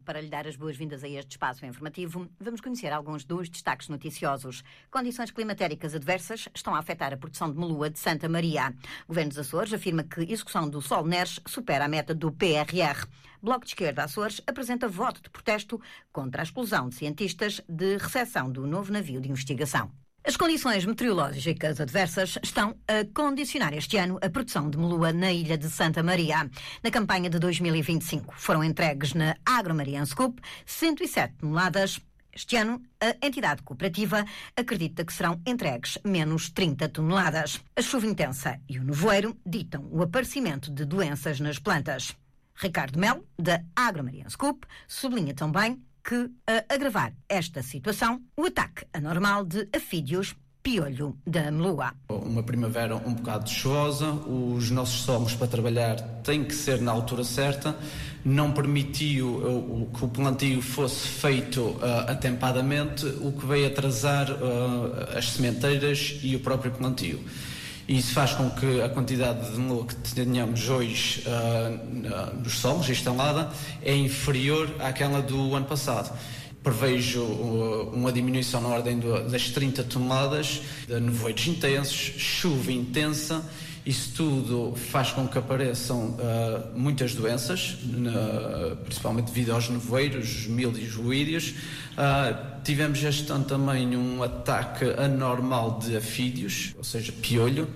Para lhe dar as boas-vindas a este espaço informativo, vamos conhecer alguns dos destaques noticiosos. Condições climatéricas adversas estão a afetar a produção de melua de Santa Maria. O Governo dos Açores afirma que a execução do Sol Neres supera a meta do PRR. Bloco de Esquerda Açores apresenta voto de protesto contra a exclusão de cientistas de recepção do novo navio de investigação. As condições meteorológicas adversas estão a condicionar este ano a produção de melua na ilha de Santa Maria. Na campanha de 2025 foram entregues na Agromarian Scoop 107 toneladas. Este ano, a entidade cooperativa acredita que serão entregues menos 30 toneladas. A chuva intensa e o nevoeiro ditam o aparecimento de doenças nas plantas. Ricardo Melo, da Agromarian Scoop, sublinha também que, a agravar esta situação, o ataque anormal de afídeos piolho da melua. Uma primavera um bocado chuvosa, os nossos solos para trabalhar têm que ser na altura certa, não permitiu que o plantio fosse feito atempadamente, o que veio atrasar as sementeiras e o próprio plantio. Isso faz com que a quantidade de melua que tenhamos hoje nos solos instalada é inferior àquela do ano passado. Prevejo uma diminuição na ordem das 30 toneladas, de nevoeiros intensos, chuva intensa. Isso tudo faz com que apareçam muitas doenças, principalmente devido aos nevoeiros, mildios, ruídeos. Tivemos este ano também um ataque anormal de afídeos, ou seja, piolho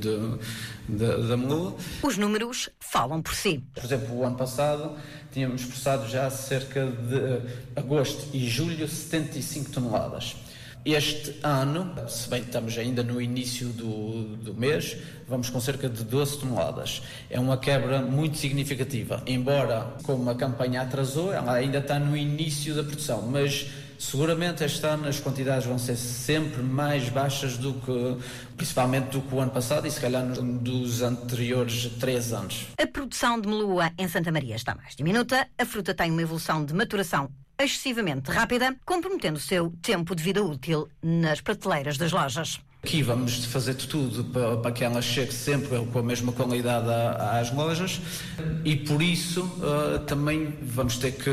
da melua. Os números falam por si. Por exemplo, o ano passado tínhamos processado já cerca de agosto e julho 75 toneladas. Este ano, se bem que estamos ainda no início do mês, vamos com cerca de 12 toneladas. É uma quebra muito significativa, embora, como a campanha atrasou, ela ainda está no início da produção, mas seguramente este ano as quantidades vão ser sempre mais baixas principalmente do que o ano passado e se calhar dos anteriores 3 anos. A produção de melua em Santa Maria está mais diminuta, a fruta tem uma evolução de maturação excessivamente rápida, comprometendo o seu tempo de vida útil nas prateleiras das lojas. Aqui vamos fazer de tudo para que ela chegue sempre com a mesma qualidade às lojas e por isso também vamos ter que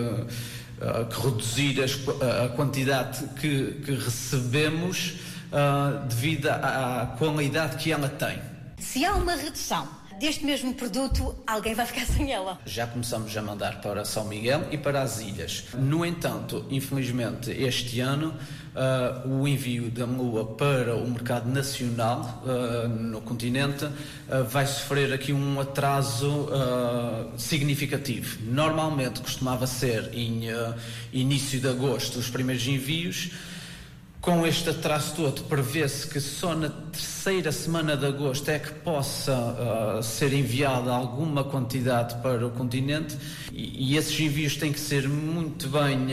reduzir a quantidade que recebemos devido à qualidade que ela tem. Se há uma redução deste mesmo produto, alguém vai ficar sem ela. Já começamos a mandar para São Miguel e para as ilhas. No entanto, infelizmente, este ano, o envio da melua para o mercado nacional no continente vai sofrer aqui um atraso significativo. Normalmente costumava ser em início de agosto os primeiros envios. Com este atraso todo, prevê-se que só na terceira semana de agosto é que possa ser enviada alguma quantidade para o continente e esses envios têm que ser muito bem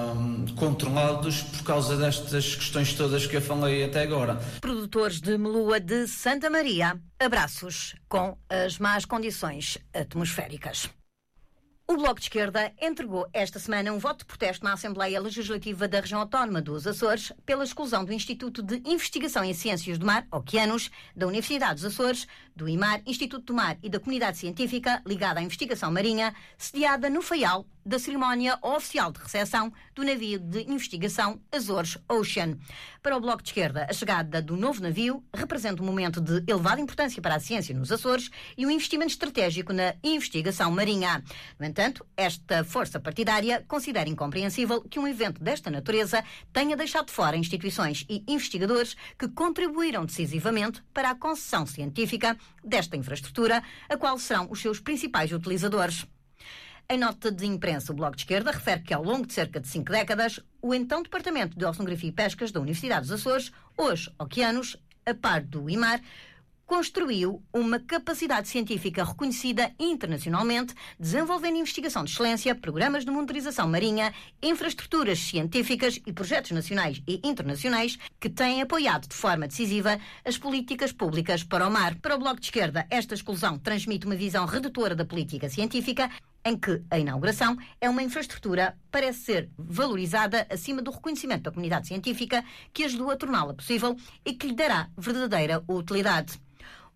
controlados por causa destas questões todas que eu falei até agora. Produtores de melua de Santa Maria, abraços com as más condições atmosféricas. O Bloco de Esquerda entregou esta semana um voto de protesto na Assembleia Legislativa da Região Autónoma dos Açores pela exclusão do Instituto de Investigação em Ciências do Mar, Oceanos, da Universidade dos Açores, do IMAR, Instituto do Mar e da Comunidade Científica ligada à investigação marinha, sediada no Faial, da cerimónia oficial de recepção do navio de investigação Azores Ocean. Para o Bloco de Esquerda, a chegada do novo navio representa um momento de elevada importância para a ciência nos Açores e um investimento estratégico na investigação marinha. No entanto, esta força partidária considera incompreensível que um evento desta natureza tenha deixado de fora instituições e investigadores que contribuíram decisivamente para a concessão científica desta infraestrutura, a qual serão os seus principais utilizadores. Em nota de imprensa, o Bloco de Esquerda refere que ao longo de cerca de 5 décadas, o então Departamento de Oceanografia e Pescas da Universidade dos Açores, hoje Oceanos, a par do IMAR, construiu uma capacidade científica reconhecida internacionalmente, desenvolvendo investigação de excelência, programas de monitorização marinha, infraestruturas científicas e projetos nacionais e internacionais que têm apoiado de forma decisiva as políticas públicas para o mar. Para o Bloco de Esquerda, esta exclusão transmite uma visão redutora da política científica, em que a inauguração é uma infraestrutura que parece ser valorizada acima do reconhecimento da comunidade científica que ajudou a torná-la possível e que lhe dará verdadeira utilidade.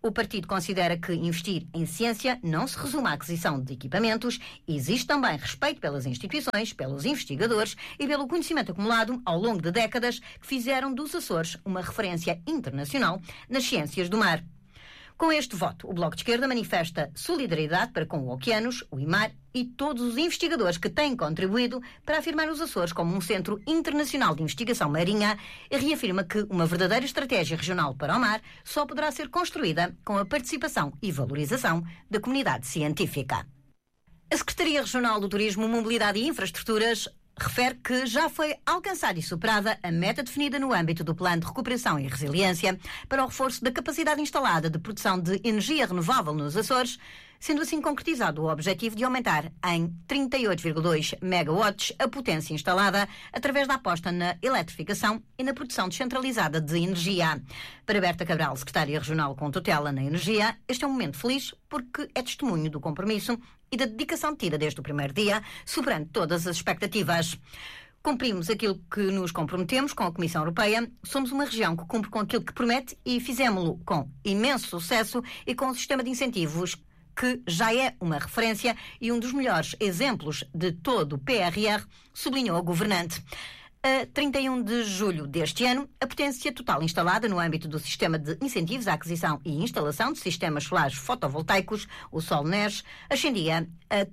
O partido considera que investir em ciência não se resume à aquisição de equipamentos, existe também respeito pelas instituições, pelos investigadores e pelo conhecimento acumulado ao longo de décadas que fizeram dos Açores uma referência internacional nas ciências do mar. Com este voto, o Bloco de Esquerda manifesta solidariedade para com o Oceanos, o IMAR e todos os investigadores que têm contribuído para afirmar os Açores como um centro internacional de investigação marinha e reafirma que uma verdadeira estratégia regional para o mar só poderá ser construída com a participação e valorização da comunidade científica. A Secretaria Regional do Turismo, Mobilidade e Infraestruturas refere que já foi alcançada e superada a meta definida no âmbito do Plano de Recuperação e Resiliência para o reforço da capacidade instalada de produção de energia renovável nos Açores, sendo assim concretizado o objetivo de aumentar em 38,2 megawatts a potência instalada através da aposta na eletrificação e na produção descentralizada de energia. Para Berta Cabral, secretária regional com tutela na energia, este é um momento feliz porque é testemunho do compromisso e da dedicação tida desde o primeiro dia, superando todas as expectativas. Cumprimos aquilo que nos comprometemos com a Comissão Europeia, somos uma região que cumpre com aquilo que promete e fizemos-lo com imenso sucesso e com um sistema de incentivos que já é uma referência e um dos melhores exemplos de todo o PRR, sublinhou a governante. A 31 de julho deste ano, a potência total instalada no âmbito do sistema de incentivos à aquisição e instalação de sistemas solares fotovoltaicos, o SolNES, ascendia a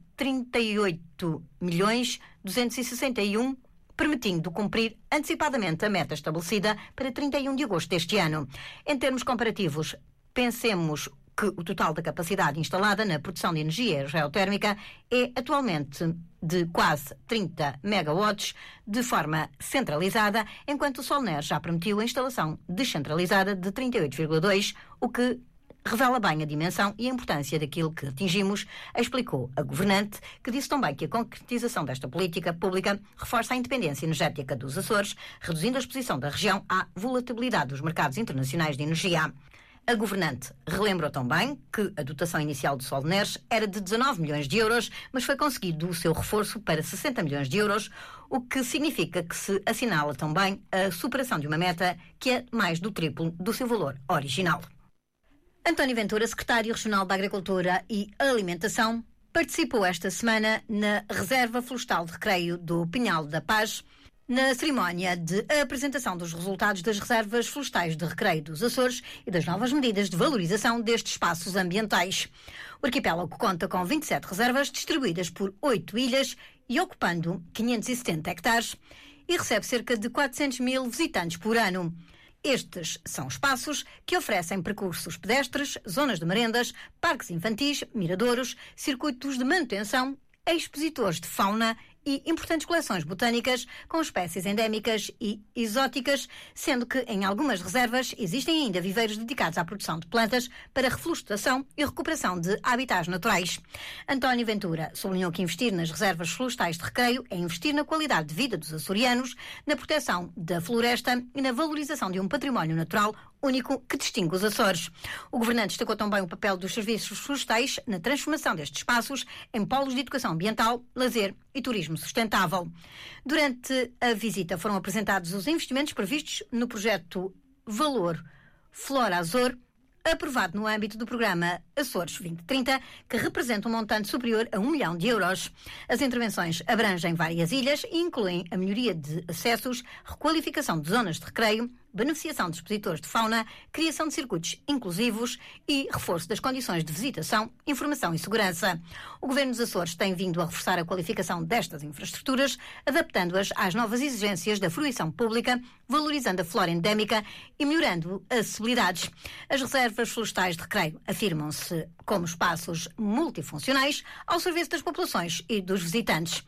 38.261, permitindo cumprir antecipadamente a meta estabelecida para 31 de agosto deste ano. Em termos comparativos, pensemos que o total da capacidade instalada na produção de energia geotérmica é atualmente de quase 30 megawatts de forma centralizada, enquanto o SolNES já permitiu a instalação descentralizada de 38,2, o que revela bem a dimensão e a importância daquilo que atingimos, explicou a governante, que disse também que a concretização desta política pública reforça a independência energética dos Açores, reduzindo a exposição da região à volatilidade dos mercados internacionais de energia. A governante relembrou também que a dotação inicial do SolNES era de 19 milhões de euros, mas foi conseguido o seu reforço para 60 milhões de euros, o que significa que se assinala também a superação de uma meta que é mais do triplo do seu valor original. António Ventura, secretário regional da Agricultura e Alimentação, participou esta semana na Reserva Florestal de Recreio do Pinhal da Paz, na cerimónia de apresentação dos resultados das reservas florestais de recreio dos Açores e das novas medidas de valorização destes espaços ambientais. O arquipélago conta com 27 reservas distribuídas por 8 ilhas e ocupando 570 hectares e recebe cerca de 400 mil visitantes por ano. Estes são espaços que oferecem percursos pedestres, zonas de merendas, parques infantis, miradouros, circuitos de manutenção, expositores de fauna e importantes coleções botânicas com espécies endémicas e exóticas, sendo que em algumas reservas existem ainda viveiros dedicados à produção de plantas para reflorestação e recuperação de habitats naturais. António Ventura sublinhou que investir nas reservas florestais de recreio é investir na qualidade de vida dos açorianos, na proteção da floresta e na valorização de um património natural único que distingue os Açores. O governante destacou também o papel dos serviços florestais na transformação destes espaços em polos de educação ambiental, lazer e turismo sustentável. Durante a visita foram apresentados os investimentos previstos no projeto Valor Flora Azor, aprovado no âmbito do programa Açores 2030, que representa um montante superior a 1 milhão de euros. As intervenções abrangem várias ilhas e incluem a melhoria de acessos, requalificação de zonas de recreio, beneficiação de expositores de fauna, criação de circuitos inclusivos e reforço das condições de visitação, informação e segurança. O Governo dos Açores tem vindo a reforçar a qualificação destas infraestruturas, adaptando-as às novas exigências da fruição pública, valorizando a flora endémica e melhorando acessibilidades. As reservas florestais de recreio afirmam-se como espaços multifuncionais ao serviço das populações e dos visitantes.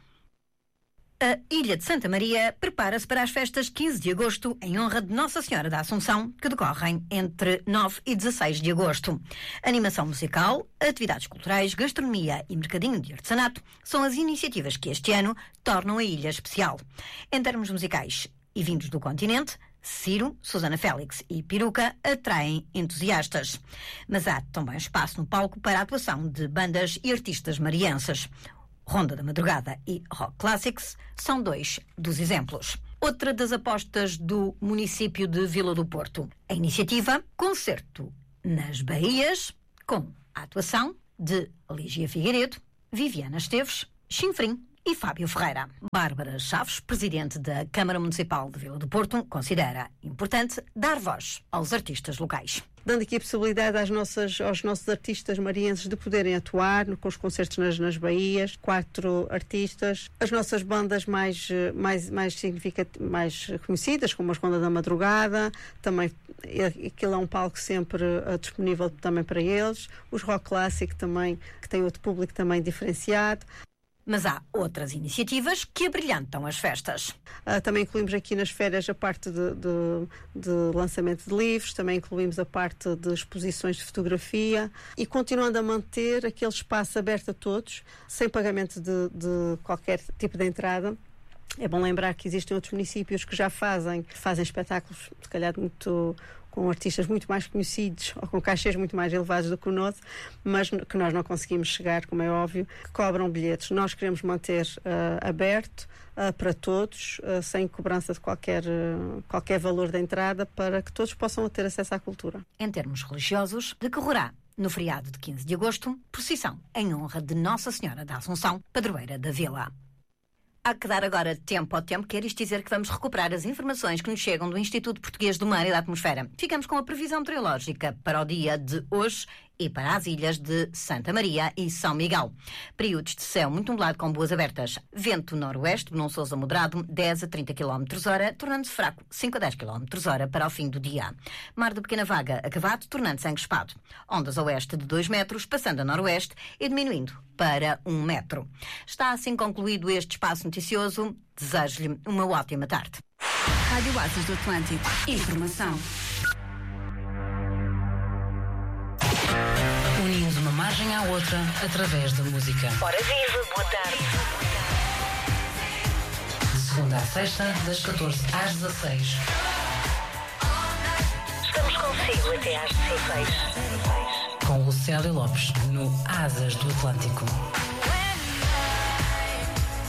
A Ilha de Santa Maria prepara-se para as festas 15 de agosto em honra de Nossa Senhora da Assunção, que decorrem entre 9 e 16 de agosto. Animação musical, atividades culturais, gastronomia e mercadinho de artesanato são as iniciativas que este ano tornam a ilha especial. Em termos musicais e vindos do continente, Ciro, Susana Félix e Peruca atraem entusiastas. Mas há também espaço no palco para a atuação de bandas e artistas marienses. Ronda da Madrugada e Rock Classics são dois dos exemplos. Outra das apostas do município de Vila do Porto. A iniciativa Concerto nas Bahias, com a atuação de Lígia Figueiredo, Viviana Esteves, Chinfrim e Fábio Ferreira. Bárbara Chaves, presidente da Câmara Municipal de Vila do Porto, considera importante dar voz aos artistas locais. Dando aqui a possibilidade aos nossos artistas marienses de poderem atuar com os concertos nas Bahias, 4 artistas, as nossas bandas mais conhecidas, como a Esconda da Madrugada, também aquilo é um palco sempre disponível também para eles, os Rock Classic também, que tem outro público também diferenciado. Mas há outras iniciativas que abrilhantam as festas. Também incluímos aqui nas férias a parte de lançamento de livros, também incluímos a parte de exposições de fotografia e continuando a manter aquele espaço aberto a todos, sem pagamento de qualquer tipo de entrada. É bom lembrar que existem outros municípios que já fazem espetáculos, se calhar com artistas muito mais conhecidos ou com cachês muito mais elevados do que o nosso, mas que nós não conseguimos chegar, como é óbvio, que cobram bilhetes. Nós queremos manter aberto para todos, sem cobrança de qualquer valor da entrada, para que todos possam ter acesso à cultura. Em termos religiosos, decorrerá no feriado de 15 de agosto, procissão em honra de Nossa Senhora da Assunção, padroeira da Vila. Há que dar agora tempo ao tempo, quer isto dizer que vamos recuperar as informações que nos chegam do Instituto Português do Mar e da Atmosfera. Ficamos com a previsão meteorológica para o dia de hoje e para as ilhas de Santa Maria e São Miguel. Períodos de céu muito nublado com boas abertas. Vento noroeste, ventoso a moderado, 10 a 30 km/h, tornando-se fraco, 5 a 10 km/h para o fim do dia. Mar de pequena vaga, acavado, tornando-se encrespado. Ondas a oeste de 2 metros, passando a noroeste e diminuindo para 1 metro. Está assim concluído este espaço noticioso. Desejo-lhe uma ótima tarde. Rádio Oásis do Atlântico. Informação. Unindo uma margem à outra através da música. Ora viva, boa tarde. De segunda à sexta, das 14 às 16. Estamos consigo até às 16. Com Lucélia Lopes, no Asas do Atlântico.